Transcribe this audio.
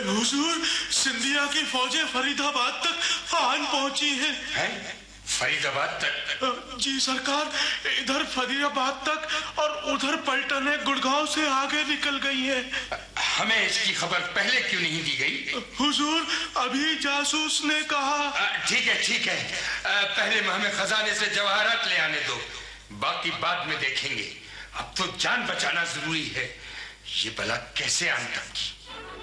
हुजूर, सिंधिया की फौजें फरीदाबाद तक आन पहुंची हैं। फरीदाबाद तक? जी सरकार, इधर फरीदाबाद तक और उधर पलटन गुड़गांव से आगे निकल गई है। हमें इसकी खबर पहले क्यों नहीं दी गई? हुजूर, अभी जासूस ने कहा। ठीक है ठीक है, पहले हमें खजाने से जवाहरात ले आने दो, बाकी बाद में देखेंगे। अब तो जान बचाना जरूरी है। ये बला कैसे आन तक की?